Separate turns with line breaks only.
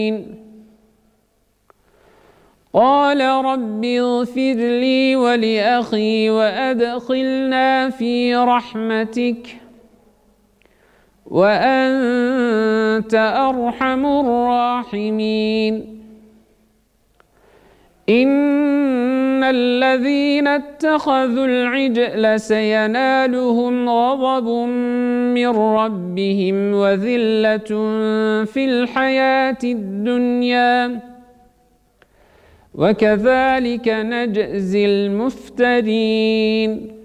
قال رب اغفر لي ولأخي وأدخلنا في رحمتك وأنت أرحم الراحمين إن الذين اتخذوا العجل سينالهم غضب من ربهم وذلة في الحياة الدنيا وكذلك نجزي المفترين